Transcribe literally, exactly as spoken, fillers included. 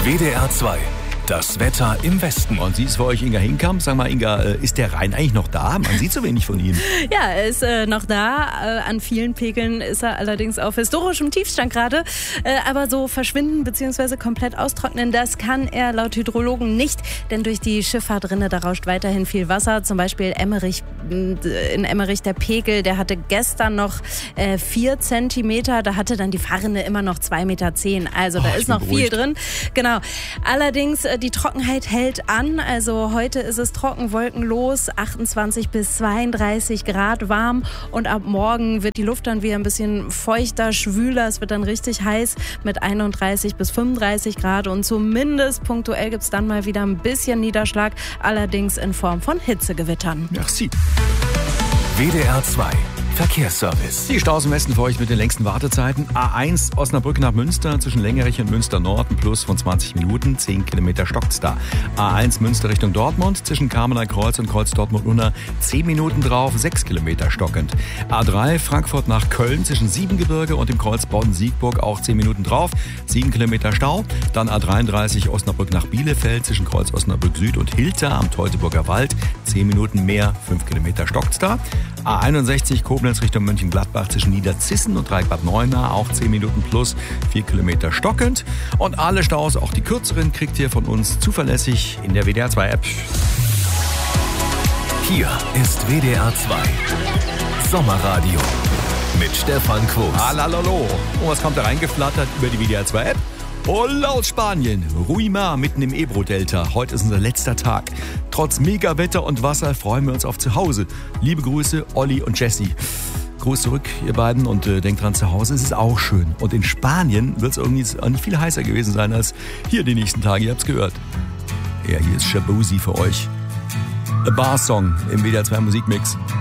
W D R zwei. Das Wetter im Westen. Und sie ist für euch Inga Hinkamp. Sag mal, Inga, ist der Rhein eigentlich noch da? Man sieht so wenig von ihm. Ja, er ist äh, noch da. Äh, an vielen Pegeln ist er allerdings auf historischem Tiefstand gerade. Äh, aber so verschwinden bzw. komplett austrocknen, das kann er laut Hydrologen nicht. Denn durch die Schifffahrt-Rinne, da rauscht weiterhin viel Wasser. Zum Beispiel Emmerich, in Emmerich der Pegel, der hatte gestern noch äh, vier Zentimeter. Da hatte dann die Fahrrinne immer noch zwei Komma zehn Meter. Also da oh, ist noch viel drin. Genau. Allerdings die Trockenheit hält an, also heute ist es trocken, wolkenlos, achtundzwanzig bis zweiunddreißig Grad warm und ab morgen wird die Luft dann wieder ein bisschen feuchter, schwüler, es wird dann richtig heiß mit einunddreißig bis fünfunddreißig Grad und zumindest punktuell gibt es dann mal wieder ein bisschen Niederschlag, allerdings in Form von Hitzegewittern. Merci. W D R zwei. Verkehrsservice. Die Staus im Westen für euch mit den längsten Wartezeiten. A eins Osnabrück nach Münster zwischen Längerich und Münster Nord, ein Plus von zwanzig Minuten, zehn Kilometer stockt's da. A eins Münster Richtung Dortmund zwischen Kamener Kreuz und Kreuz Dortmund-Unna, zehn Minuten drauf, sechs Kilometer stockend. A drei Frankfurt nach Köln zwischen Siebengebirge und dem Kreuz Bonn-Siegburg, auch zehn Minuten drauf, sieben Kilometer Stau. Dann A dreiunddreißig Osnabrück nach Bielefeld zwischen Kreuz Osnabrück Süd und Hilter am Teutoburger Wald, zehn Minuten mehr, fünf Kilometer stockt's da. A einundsechzig Koblenz Richtung Mönchengladbach zwischen Niederzissen und Dreieckbad Neuenahr, auch zehn Minuten plus, vier Kilometer stockend. Und alle Staus, auch die kürzeren, kriegt ihr von uns zuverlässig in der W D R zwei App. Hier ist W D R zwei. Sommerradio mit Stefan Quos. Hallo. Und was kommt da reingeflattert über die W D R zwei App? Und aus Spanien, Ruimar mitten im Ebro-Delta. Heute ist unser letzter Tag. Trotz Megawetter und Wasser freuen wir uns auf Zuhause. Liebe Grüße, Olli und Jessie. Gruß zurück, ihr beiden, und äh, denkt dran, zu Hause ist es auch schön. Und in Spanien wird es irgendwie nicht viel heißer gewesen sein als hier die nächsten Tage. Ihr habt's gehört. Ja, hier ist Shabuzi für euch. A Bar Song im W D R zwei Musikmix.